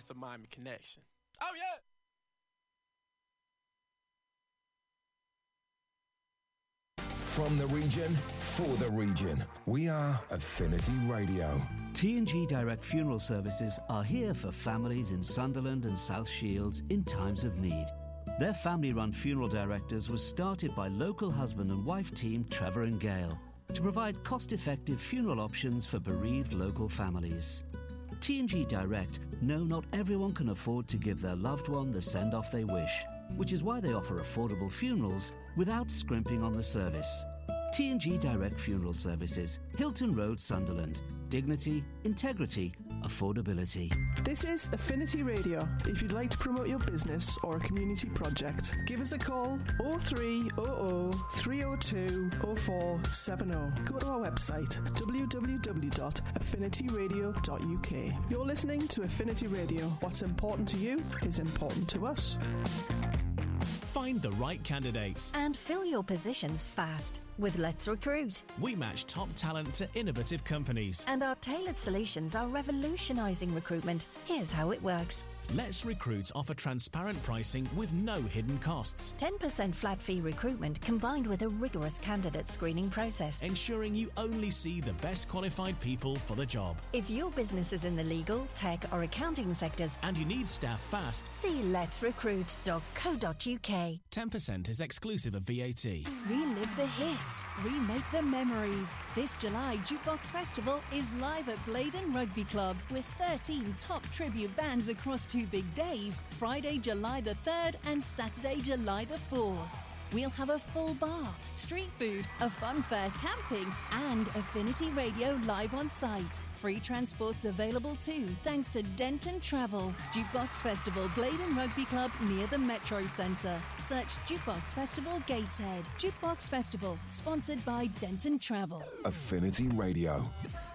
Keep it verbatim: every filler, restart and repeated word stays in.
That's a Miami connection. Oh, yeah. From the region, for the region, we are Affinity Radio. T and G Direct Funeral Services are here for families in Sunderland and South Shields in times of need. Their family-run funeral directors was started by local husband and wife team Trevor and Gail to provide cost-effective funeral options for bereaved local families. T and G Direct know not everyone can afford to give their loved one the send-off they wish, which is why they offer affordable funerals without scrimping on the service. T and G Direct Funeral Services, Hilton Road, Sunderland. Dignity, integrity, affordability. This is Affinity Radio. If you'd like to promote your business or a community project, give us a call oh three hundred, three oh two, oh four seven oh. Go to our website w w w dot affinity radio dot u k. You're listening to Affinity Radio. What's important to you is important to us. Find the right candidates and fill your positions fast with Let's Recruit. We match top talent to innovative companies, and our tailored solutions are revolutionising recruitment. Here's how it works. Let's Recruit offer transparent pricing with no hidden costs. ten percent flat fee recruitment combined with a rigorous candidate screening process, ensuring you only see the best qualified people for the job. If your business is in the legal, tech or accounting sectors and you need staff fast, see lets recruit dot co dot u k. ten percent is exclusive of V A T. Relive the hits, remake the memories. This July, Jukebox Festival is live at Blaydon Rugby Club with thirteen top tribute bands across two big days, Friday, July the third and Saturday, July the fourth. We'll have a full bar, street food, a fun fair, camping and Affinity Radio live on site. Free transport's available too, thanks to Denton Travel. Jukebox Festival, Blaydon Rugby Club near the Metro Centre. Search Jukebox Festival Gateshead. Jukebox Festival, sponsored by Denton Travel. Affinity Radio.